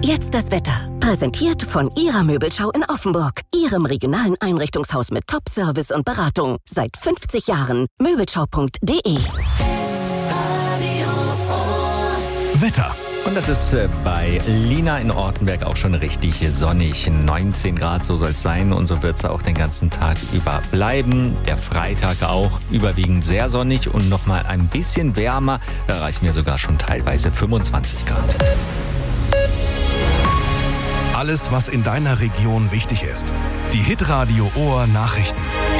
Jetzt das Wetter. Präsentiert von Ihrer Möbelschau in Offenburg. Ihrem regionalen Einrichtungshaus mit Top-Service und Beratung. Seit 50 Jahren. Möbelschau.de. Wetter. Und das ist bei Lina in Ortenberg auch schon richtig sonnig. 19 Grad, so soll es sein. Und so wird es auch den ganzen Tag über bleiben. Der Freitag auch überwiegend sehr sonnig und nochmal ein bisschen wärmer. Da erreichen wir sogar schon teilweise 25 Grad. Alles, was in deiner Region wichtig ist. Die Hitradio Ohr Nachrichten.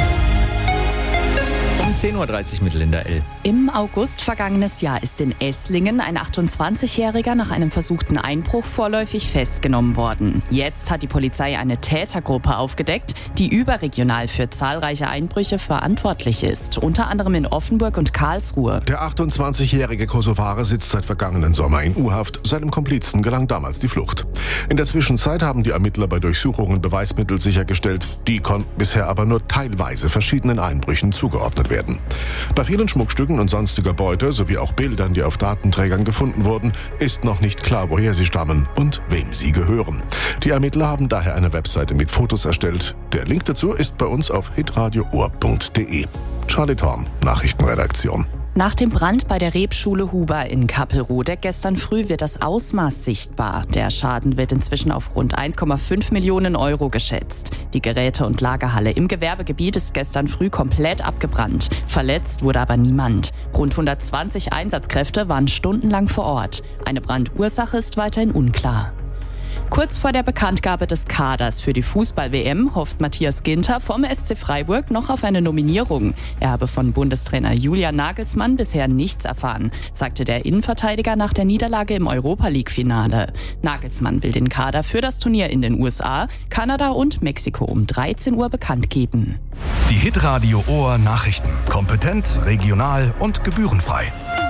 Um 10.30 Uhr mit Linda L. Im August vergangenes Jahr ist in Esslingen ein 28-Jähriger nach einem versuchten Einbruch vorläufig festgenommen worden. Jetzt hat die Polizei eine Tätergruppe aufgedeckt, die überregional für zahlreiche Einbrüche verantwortlich ist. Unter anderem in Offenburg und Karlsruhe. Der 28-jährige Kosovare sitzt seit vergangenen Sommer in U-Haft. Seinem Komplizen gelang damals die Flucht. In der Zwischenzeit haben die Ermittler bei Durchsuchungen Beweismittel sichergestellt. Die konnten bisher aber nur teilweise verschiedenen Einbrüchen zugeordnet werden. Bei vielen Schmuckstücken und sonstiger Beute sowie auch Bildern, die auf Datenträgern gefunden wurden, ist noch nicht klar, woher sie stammen und wem sie gehören. Die Ermittler haben daher eine Webseite mit Fotos erstellt. Der Link dazu ist bei uns auf hitradioohr.de. Charlie Thorn, Nachrichtenredaktion. Nach dem Brand bei der Rebschule Huber in Kappelrode gestern früh wird das Ausmaß sichtbar. Der Schaden wird inzwischen auf rund 1,5 Millionen Euro geschätzt. Die Geräte- und Lagerhalle im Gewerbegebiet ist gestern früh komplett abgebrannt. Verletzt wurde aber niemand. Rund 120 Einsatzkräfte waren stundenlang vor Ort. Eine Brandursache ist weiterhin unklar. Kurz vor der Bekanntgabe des Kaders für die Fußball-WM hofft Matthias Ginter vom SC Freiburg noch auf eine Nominierung. Er habe von Bundestrainer Julian Nagelsmann bisher nichts erfahren, sagte der Innenverteidiger nach der Niederlage im Europa-League-Finale. Nagelsmann will den Kader für das Turnier in den USA, Kanada und Mexiko um 13 Uhr bekannt geben. Die Hitradio Ohr Nachrichten. Kompetent, regional und gebührenfrei.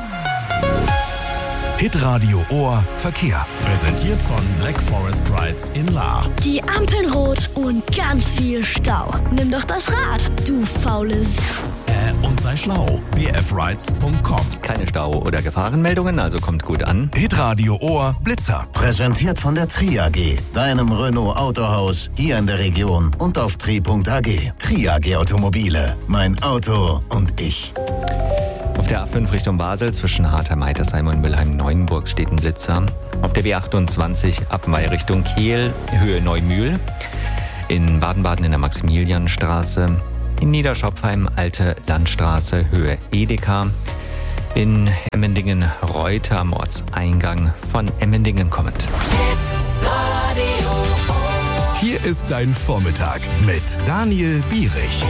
Hitradio Ohr Verkehr. Präsentiert von Black Forest Rides in Lahr. Die Ampeln rot und ganz viel Stau. Nimm doch das Rad, du faules. Und sei schlau. bfrides.com. Keine Stau- oder Gefahrenmeldungen, also kommt gut an. Hitradio Ohr Blitzer. Präsentiert von der TRI-AG, deinem Renault Autohaus hier in der Region und auf tri.ag. TRI-AG Automobile, mein Auto und ich. Auf der A5 Richtung Basel zwischen Hartheim-Heitersheim und Mülheim-Neuenburg steht ein Blitzer. Auf der B28 Appenweier Richtung Kehl, Höhe Neumühl. In Baden-Baden in der Maximilianstraße. In Niederschopfheim Alte Landstraße, Höhe Edeka. In Emmendingen-Reuter am Ortseingang von Emmendingen kommend. Hier ist dein Vormittag mit Daniel Bierich.